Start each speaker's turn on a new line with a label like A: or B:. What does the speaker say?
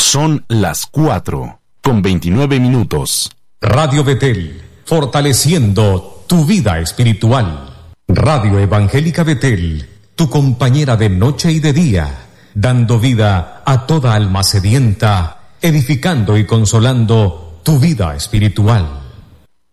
A: Son las 4:29.
B: Radio Betel, fortaleciendo tu vida espiritual. Radio Evangélica Betel, tu compañera de noche y de día, dando vida a toda alma sedienta, edificando y consolando tu vida espiritual.